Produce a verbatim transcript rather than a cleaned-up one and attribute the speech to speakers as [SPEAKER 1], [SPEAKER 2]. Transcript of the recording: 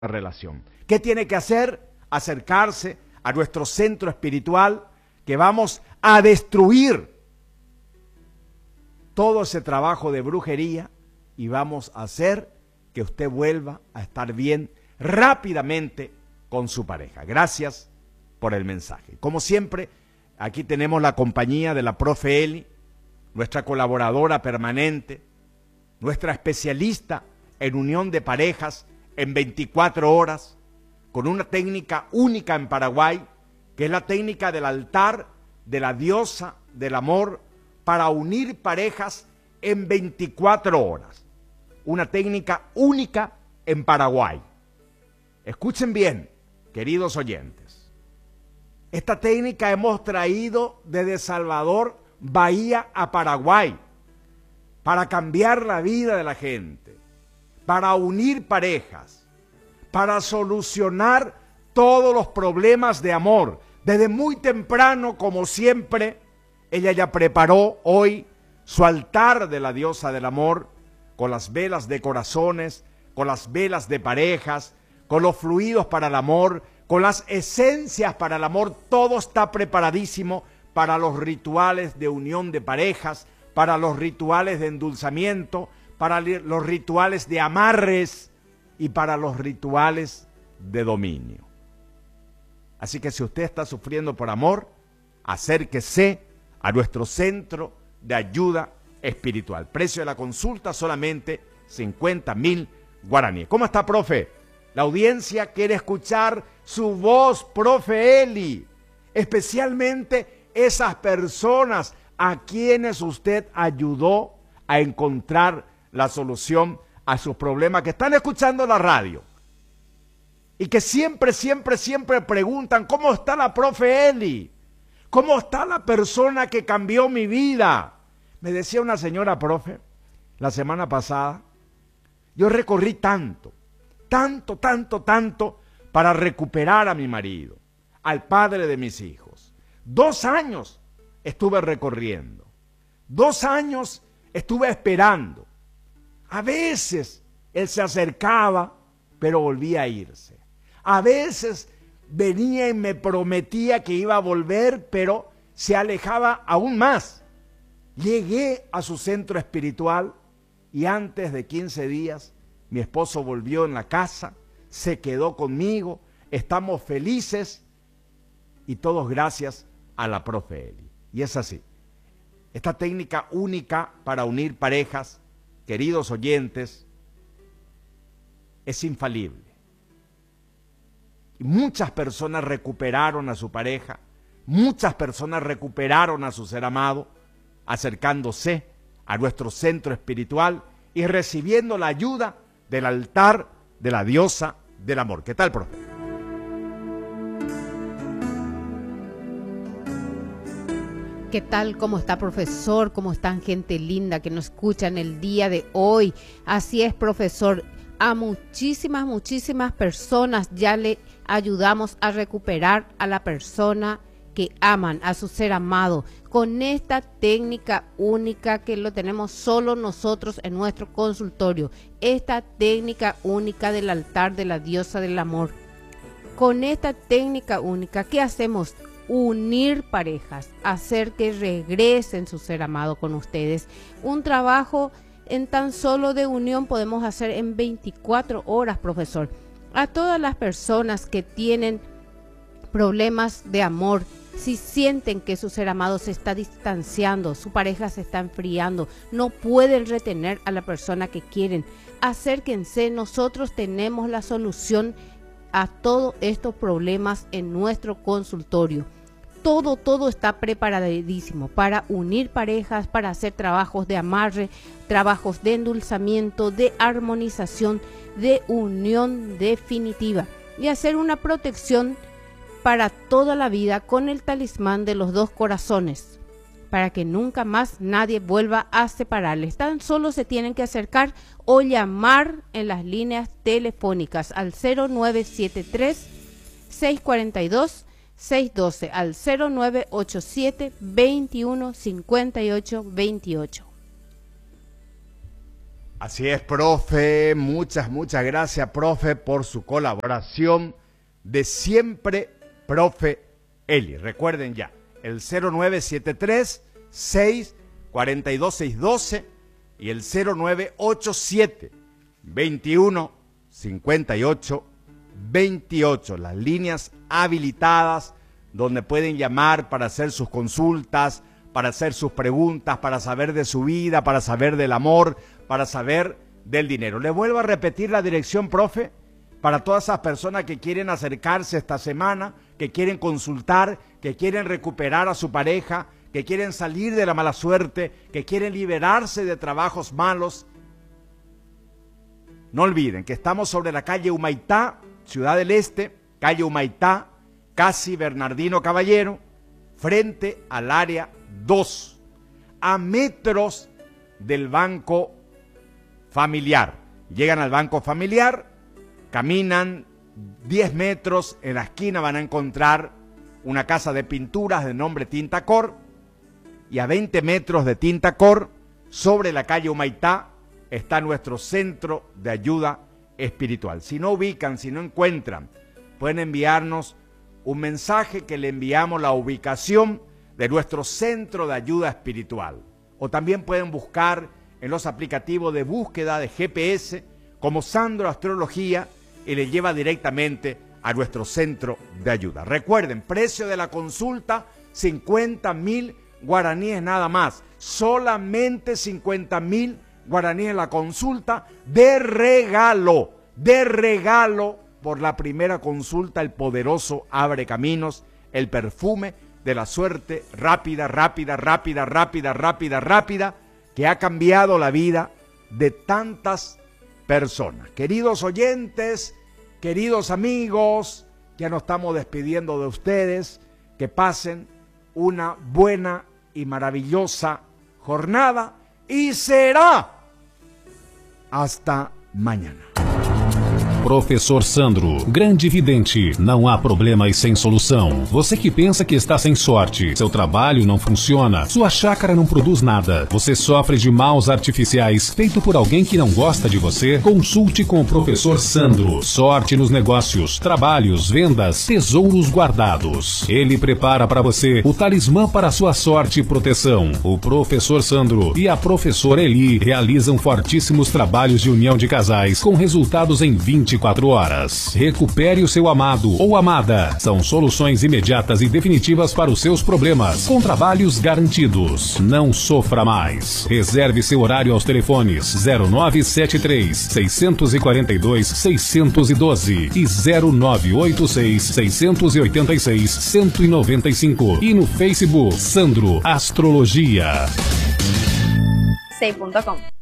[SPEAKER 1] relación. ¿Qué tiene que hacer? Acercarse a nuestro centro espiritual, que vamos a destruir todo ese trabajo de brujería y vamos a hacer que usted vuelva a estar bien rápidamente con su pareja. Gracias por el mensaje. Como siempre, aquí tenemos la compañía de la profe Eli, nuestra colaboradora permanente, nuestra especialista en unión de parejas en veinticuatro horas, con una técnica única en Paraguay, que es la técnica del altar de la diosa del amor para unir parejas en veinticuatro horas. Una técnica única en Paraguay. Escuchen bien, queridos oyentes. Esta técnica hemos traído desde Salvador, Bahía, a Paraguay, para cambiar la vida de la gente, para unir parejas, para solucionar todos los problemas de amor. Desde muy temprano, como siempre, ella ya preparó hoy su altar de la diosa del amor, con las velas de corazones, con las velas de parejas, con los fluidos para el amor, con las esencias para el amor. Todo está preparadísimo para los rituales de unión de parejas, para los rituales de endulzamiento, para los rituales de amarres y para los rituales de dominio. Así que si usted está sufriendo por amor, acérquese a nuestro centro de ayuda espiritual. Precio de la consulta solamente cincuenta mil guaraníes. ¿Cómo está, profe? La audiencia quiere escuchar su voz, profe Eli. Especialmente esas personas a quienes usted ayudó a encontrar la solución a sus problemas, que están escuchando la radio y que siempre, siempre, siempre preguntan: ¿cómo está la profe Eli? ¿Cómo está la persona que cambió mi vida? Me decía una señora, profe, la semana pasada: yo recorrí tanto, tanto, tanto, tanto para recuperar a mi marido, al padre de mis hijos. Dos años estuve recorriendo, dos años estuve esperando. A veces él se acercaba, pero volvía a irse. A veces venía y me prometía que iba a volver, pero se alejaba aún más. Llegué a su centro espiritual y antes de quince días mi esposo volvió en la casa, se quedó conmigo, estamos felices y todos gracias a la profe Eli. Y es así. Esta técnica única para unir parejas, queridos oyentes, es infalible. Y muchas personas recuperaron a su pareja, muchas personas recuperaron a su ser amado, acercándose a nuestro centro espiritual y recibiendo la ayuda del altar de la diosa del amor. ¿Qué tal, profe?
[SPEAKER 2] ¿Qué tal? ¿Cómo está, profesor? ¿Cómo están, gente linda que nos escucha en el día de hoy? Así es, profesor. A muchísimas, muchísimas personas ya le ayudamos a recuperar a la persona que aman, a su ser amado, con esta técnica única que lo tenemos solo nosotros en nuestro consultorio. Esta técnica única del altar de la diosa del amor. Con esta técnica única, ¿qué hacemos? Unir parejas, hacer que regresen su ser amado con ustedes. Un trabajo en tan solo de unión podemos hacer en veinticuatro horas, profesor. A todas las personas que tienen problemas de amor, si sienten que su ser amado se está distanciando, su pareja se está enfriando, no pueden retener a la persona que quieren, acérquense. Nosotros tenemos la solución a todos estos problemas en nuestro consultorio. Todo, todo está preparadísimo para unir parejas, para hacer trabajos de amarre, trabajos de endulzamiento, de armonización, de unión definitiva y hacer una protección para toda la vida con el talismán de los dos corazones, para que nunca más nadie vuelva a separarles. Tan solo se tienen que acercar o llamar en las líneas telefónicas al cero nueve siete tres, seis cuatro dos, seis uno dos, al cero nueve ocho siete, veintiuno, cincuenta y ocho, veintiocho.
[SPEAKER 1] Así es, profe. Muchas, muchas gracias, profe, por su colaboración de siempre, profe Eli. Recuerden ya, el cero nueve siete tres, seis cuatro dos, seis uno dos y el cero nueve ocho siete, veintiuno, cincuenta y ocho, veintiocho. Las líneas habilitadas donde pueden llamar para hacer sus consultas, para hacer sus preguntas, para saber de su vida, para saber del amor, para saber del dinero. Le vuelvo a repetir la dirección, profe, para todas esas personas que quieren acercarse esta semana, que quieren consultar, que quieren recuperar a su pareja, que quieren salir de la mala suerte, que quieren liberarse de trabajos malos. No olviden que estamos sobre la calle Humaitá, Ciudad del Este, calle Humaitá, casi Bernardino Caballero, frente al área dos, a metros del Banco Familiar. Llegan al Banco Familiar, caminan diez metros, en la esquina van a encontrar una casa de pinturas de nombre Tintacor, y a veinte metros de Tintacor, sobre la calle Humaitá, está nuestro centro de ayuda espiritual. Si no ubican, si no encuentran, pueden enviarnos un mensaje que le enviamos la ubicación de nuestro centro de ayuda espiritual. O también pueden buscar en los aplicativos de búsqueda de G P S como Sandro Astrología y le lleva directamente a nuestro centro de ayuda. Recuerden, precio de la consulta, cincuenta mil guaraníes nada más. Solamente cincuenta mil guaraníes la consulta de regalo, de regalo por la primera consulta, el poderoso Abre Caminos, el perfume de la suerte rápida, rápida, rápida, rápida, rápida, rápida, que ha cambiado la vida de tantas personas. Queridos oyentes, queridos amigos, ya nos estamos despidiendo de ustedes, que pasen una buena y maravillosa jornada y será hasta mañana.
[SPEAKER 3] Professor Sandro, grande vidente, não há problemas sem solução. Você que pensa que está sem sorte, seu trabalho não funciona, sua chácara não produz nada, você sofre de maus artificiais feito por alguém que não gosta de você, consulte com o Professor Sandro. Sorte nos negócios, trabalhos, vendas, tesouros guardados. Ele prepara para você o talismã para sua sorte e proteção. O Professor Sandro e a Professora Eli realizam fortíssimos trabalhos de união de casais com resultados em vinte e quatro horas. Recupere o seu amado ou amada. São soluções imediatas e definitivas para os seus problemas, com trabalhos garantidos. Não sofra mais. Reserve seu horário aos telefones zero nove sete três, seis quatro dois, seis um dois e zero nove oito seis, seis oito seis, um um nove cinco e no Facebook Sandro Astrologia.
[SPEAKER 4] sei ponto com